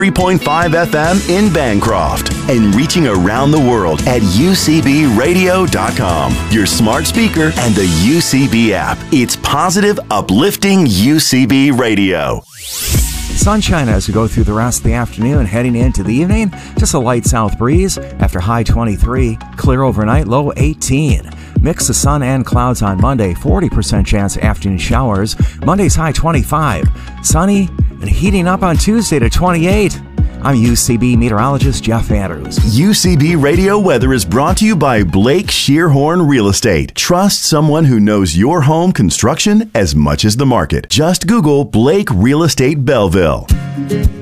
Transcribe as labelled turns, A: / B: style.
A: 3.5 FM in Bancroft and reaching around the world at ucbradio.com. Your smart speaker and the UCB app. It's positive, uplifting UCB radio.
B: Sunshine as we go through the rest of the afternoon, heading into the evening. Just a light south breeze after high 23. Clear overnight, low 18. Mix of sun and clouds on Monday. 40% chance of afternoon showers. Monday's high 25. Sunny and heating up on Tuesday to 28. I'm UCB meteorologist Jeff Andrews.
A: UCB Radio Weather is brought to you by Blake Shearhorn Real Estate. Trust someone who knows your home construction as much as the market. Just Google Blake Real Estate Belleville.